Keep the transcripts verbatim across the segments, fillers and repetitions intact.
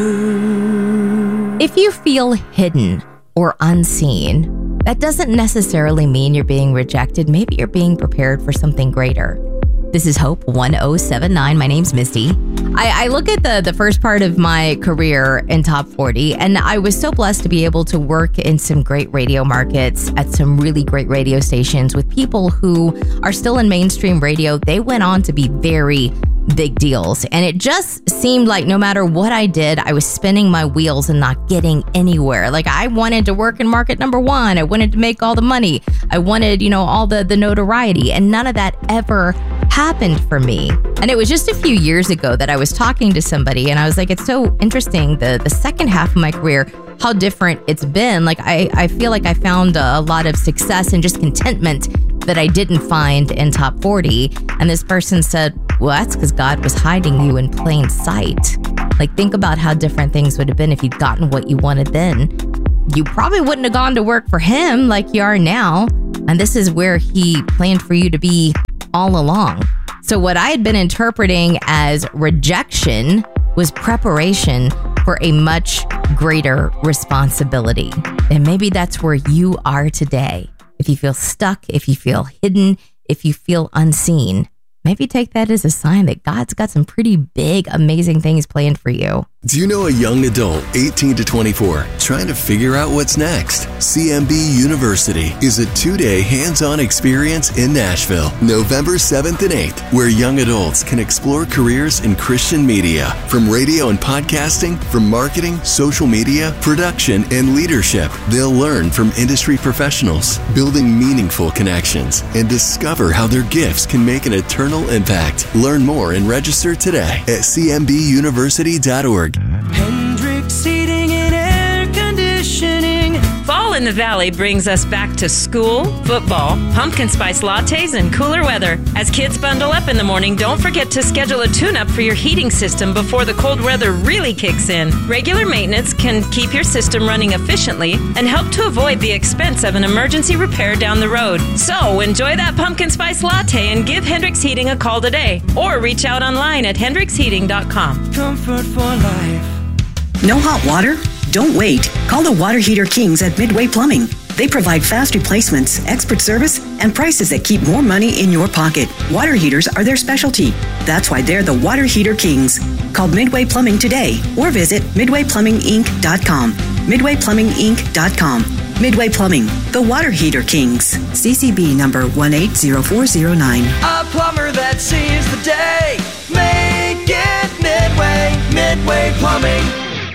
If you feel hidden or unseen, that doesn't necessarily mean you're being rejected. Maybe you're being prepared for something greater. This is Hope one oh seven nine. My name's Misty. I, I look at the, the first part of my career in Top forty, and I was so blessed to be able to work in some great radio markets at some really great radio stations with people who are still in mainstream radio. They went on to be very big deals. And it just seemed like no matter what I did, I was spinning my wheels and not getting anywhere. Like I wanted to work in market number one. I wanted to make all the money. I wanted, you know, all the, the notoriety. And none of that ever happened for me. And it was just a few years ago that I was talking to somebody and I was like, it's so interesting. The, the second half of my career, how different it's been. Like I, I feel like I found a, a lot of success and just contentment that I didn't find in Top forty. And this person said, well, that's because God was hiding you in plain sight. Like, think about how different things would have been if you'd gotten what you wanted then. You probably wouldn't have gone to work for him like you are now. And this is where he planned for you to be all along. So what I had been interpreting as rejection was preparation for a much greater responsibility. And maybe that's where you are today. If you feel stuck, if you feel hidden, if you feel unseen, maybe take that as a sign that God's got some pretty big, amazing things planned for you. Do you know a young adult, eighteen to twenty-four, trying to figure out what's next? C M B University is a two-day hands-on experience in Nashville, November seventh and eighth, where young adults can explore careers in Christian media, from radio and podcasting, from marketing, social media, production, and leadership. They'll learn from industry professionals, building meaningful connections, and discover how their gifts can make an eternal impact. Learn more and register today at c m b university dot org. Hendrix Heating and Air Conditioning. Fall in the Valley brings us back to school, football, pumpkin spice lattes, and cooler weather. As kids bundle up in the morning, don't forget to schedule a tune-up for your heating system before the cold weather really kicks in. Regular maintenance can keep your system running efficiently and help to avoid the expense of an emergency repair down the road. So enjoy that pumpkin spice latte and give Hendrix Heating a call today, or reach out online at hendrix heating dot com. Comfort for life. No hot water? Don't wait. Call the Water Heater Kings at Midway Plumbing. They provide fast replacements, expert service, and prices that keep more money in your pocket. Water heaters are their specialty. That's why they're the Water Heater Kings. Call Midway Plumbing today or visit midway plumbing inc dot com. midway plumbing inc dot com. Midway Plumbing, the Water Heater Kings. C C B number one eight zero four zero nine. A plumber that sees the day. Make it Midway. Midway Plumbing.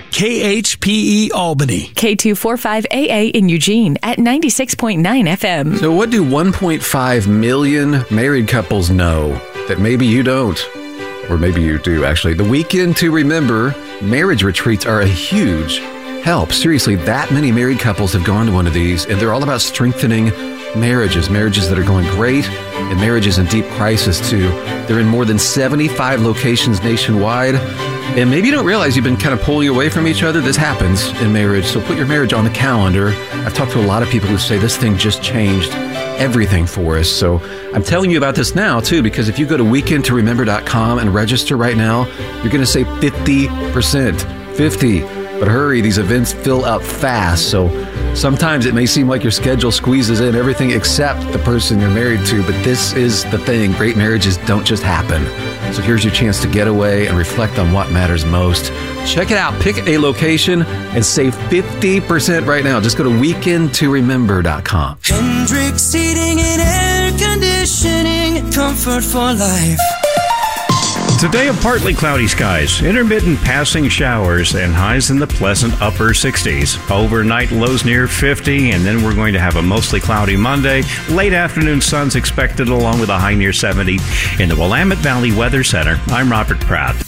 K H P E Albany. K two forty-five A A in Eugene at ninety-six point nine F M. So what do one point five million married couples know that maybe you don't? Or maybe you do, actually. The Weekend to Remember marriage retreats are a huge help. Seriously, that many married couples have gone to one of these, and they're all about strengthening marriages, marriages that are going great, and marriages in deep crisis, too. They're in more than seventy-five locations nationwide. And maybe you don't realize you've been kind of pulling away from each other. This happens in marriage, so put your marriage on the calendar. I've talked to a lot of people who say this thing just changed everything for us. So I'm telling you about this now, too, because if you go to weekend to remember dot com and register right now, you're going to save fifty percent. fifty. But hurry, these events fill up fast, so sometimes it may seem like your schedule squeezes in everything except the person you're married to, but this is the thing. Great marriages don't just happen. So here's your chance to get away and reflect on what matters most. Check it out. Pick a location and save fifty percent right now. Just go to weekend to remember dot com. Hendrix Heating and Air Conditioning. Comfort for life. Today, of partly cloudy skies, intermittent passing showers, and highs in the pleasant upper sixties. Overnight lows near fifty, and then we're going to have a mostly cloudy Monday. Late afternoon sun's expected along with a high near seventy. In the Willamette Valley Weather Center, I'm Robert Pratt.